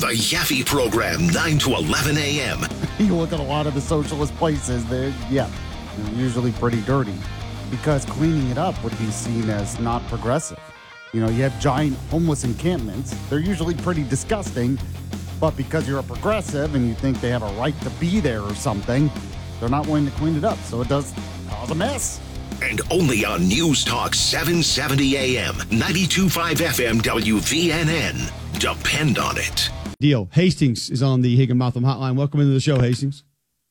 The Yaffe Program, 9 to 11 a.m. You look at a lot of the socialist places, they're usually pretty dirty because cleaning it up would be seen as not progressive. You know, you have giant homeless encampments. They're usually pretty disgusting, but because you're a progressive and you think they have a right to be there or something, they're not willing to clean it up. So it does cause a mess. And only on News Talk 770 AM, 92.5 FM WVNN. Depend on it. Deal. Hastings is on the Higginbotham Hotline. Welcome into the show, Hastings.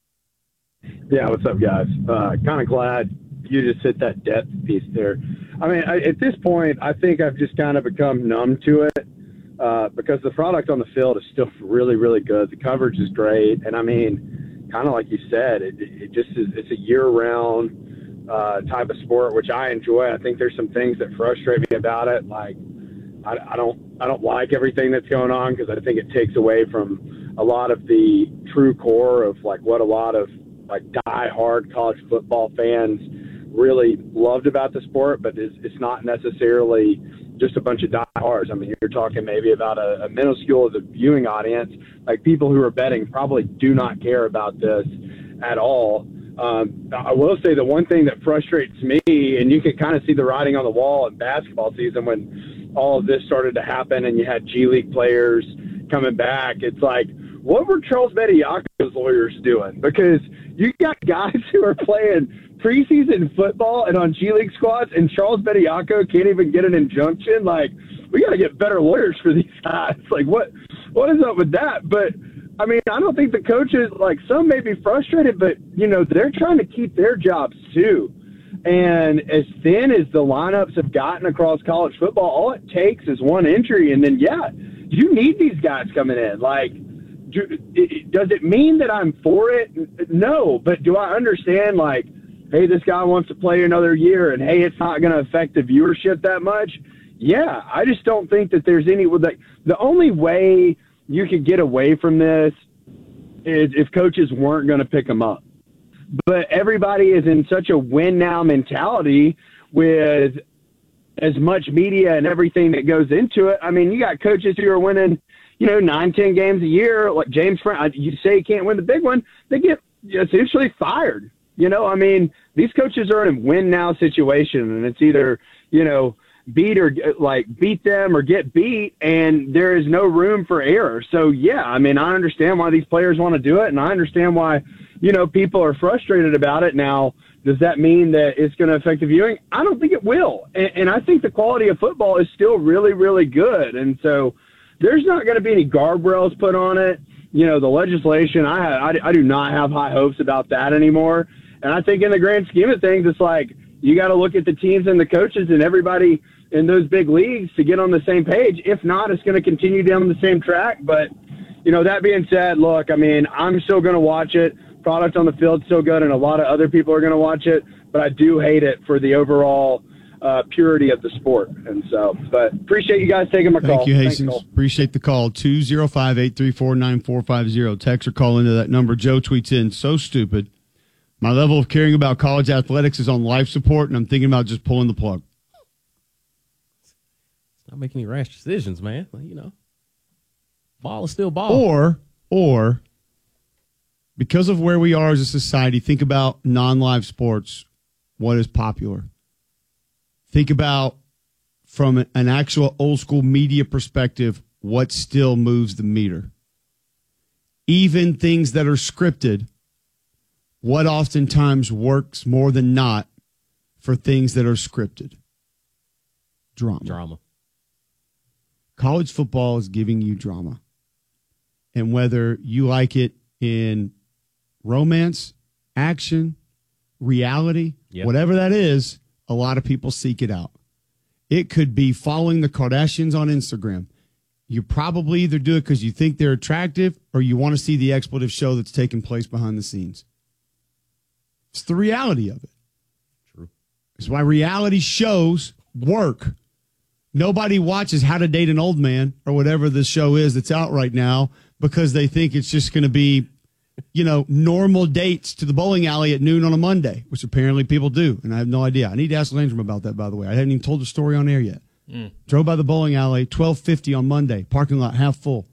Yeah, what's up, guys? Kind of glad you just hit that depth piece there. I mean, at this point, I think I've just kind of become numb to it because the product on the field is still really, really good. The coverage is great. And, I mean, kind of like you said, it just is, it's a year-round type of sport, which I enjoy. I think there's some things that frustrate me about it. Like, I don't like everything that's going on because I think it takes away from a lot of the true core of, like, what a lot of, like, die-hard college football fans really loved about the sport, but it's not necessarily just a bunch of diehards. I mean, you're talking maybe about a minuscule of the viewing audience. Like, people who are betting probably do not care about this at all. I will say the one thing that frustrates me, and you can kind of see the writing on the wall in basketball season when all of this started to happen and you had G League players coming back, it's like, what were Charles Bediako's lawyers doing? Because you got guys who are playing preseason football and on G League squads, and Charles Bediako can't even get an injunction. Like, we got to get better lawyers for these guys. Like, what is up with that? But, I mean, I don't think the coaches, like, some may be frustrated, but, you know, they're trying to keep their jobs too. And as thin as the lineups have gotten across college football, all it takes is one injury, and then, you need these guys coming in. Like, does it mean that I'm for it? No, but do I understand, like, hey, this guy wants to play another year, and, hey, it's not going to affect the viewership that much? Yeah, I just don't think that there's any – like, the only way you could get away from this is if coaches weren't going to pick them up. But everybody is in such a win-now mentality with as much media and everything that goes into it. I mean, you got coaches who are winning, 9-10 games a year. Like James Franklin, you say he can't win the big one, they get essentially fired. I mean, these coaches are in a win-now situation, and it's either, beat them or get beat, and there is no room for error. So, yeah, I mean, I understand why these players want to do it, and I understand why, people are frustrated about it. Now, does that mean that it's going to affect the viewing? I don't think it will. And I think the quality of football is still really, really good. And so there's not going to be any guardrails put on it. The legislation, I do not have high hopes about that anymore. And I think in the grand scheme of things, it's like you got to look at the teams and the coaches and everybody in those big leagues to get on the same page. If not, it's going to continue down the same track. But, that being said, look, I mean, I'm still going to watch it. Product on the field still good, and a lot of other people are going to watch it. But I do hate it for the overall purity of the sport. And so, but appreciate you guys taking my call. Thank you, Hastings. Appreciate the call. 205-834-9450. Text or call into that number. Joe tweets in, so stupid. My level of caring about college athletics is on life support, and I'm thinking about just pulling the plug. It's not making any rash decisions, man. Ball is still ball. Or because of where we are as a society, think about non-live sports, what is popular. Think about, from an actual old-school media perspective, what still moves the meter. Even things that are scripted, what oftentimes works more than not for things that are scripted? Drama. College football is giving you drama. And whether you like it in romance, action, reality, whatever that is, a lot of people seek it out. It could be following the Kardashians on Instagram. You probably either do it because you think they're attractive or you want to see the expletive show that's taking place behind the scenes. It's the reality of it. True. It's why reality shows work. Nobody watches How to Date an Old Man or whatever the show is that's out right now because they think it's just going to be, normal dates to the bowling alley at noon on a Monday, which apparently people do, and I have no idea. I need to ask Landrum about that, by the way. I haven't even told the story on air yet. Drove by the bowling alley, 12:50 on Monday, parking lot half full.